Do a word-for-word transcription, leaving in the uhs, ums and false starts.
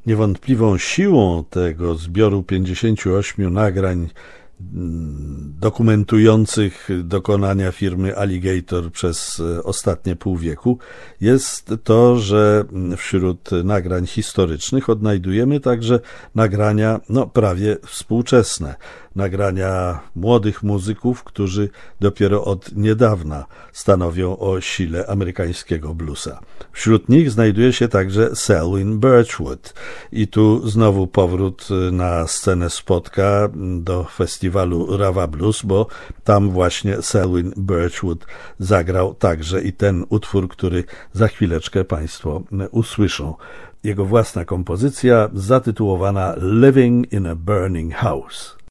Niewątpliwą siłą tego zbioru pięćdziesięciu ośmiu nagrań dokumentujących dokonania firmy Alligator przez ostatnie pół wieku jest to, że wśród nagrań historycznych odnajdujemy także nagrania no, prawie współczesne, nagrania młodych muzyków, którzy dopiero od niedawna stanowią o sile amerykańskiego bluesa. Wśród nich znajduje się także Selwyn Birchwood i tu znowu powrót na scenę spotka do festiwalu Rava Blues, bo tam właśnie Selwyn Birchwood zagrał także i ten utwór, który za chwileczkę Państwo usłyszą. Jego własna kompozycja zatytułowana Living in a Burning House.